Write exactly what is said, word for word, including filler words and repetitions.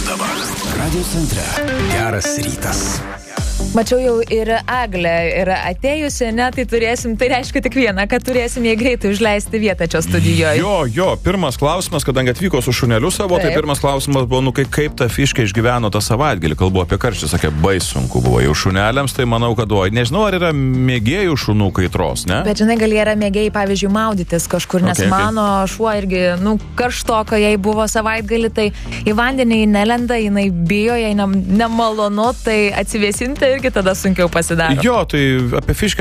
Dabar Radio centre. Geras rytas. Mačiau jau ir Eglė yra atėjusi, ne, tai turėsim, tai reiškia tik vieną, kad turėsim jai greitai užleisti vietą čia studijoje. Jo, jo, pirmas klausimas, kadangi atvyko su šuneliu savo, Taip. tai pirmas klausimas buvo, nu, kaip, kaip ta Fiškė išgyveno tą savaitgalį, kalbu apie karštį, sakė, baisunku buvo jau šuneliams, tai manau, kad, oi, nežinau, ar yra mėgėjų šunų kaitros, ne? Bet žinai, gal yra mėgėjai, pavyzdžiui, maudytis kažkur, nes Okay, okay. mano šuo irgi, nu, karštoko, jei buvo savaitgalį, tai į vandenį nelenda, jinai bijo, jei ne, nemalonu, tai atsivėsinti irgi tada sunkiau pasidaro. Jo, tai apie Fiškę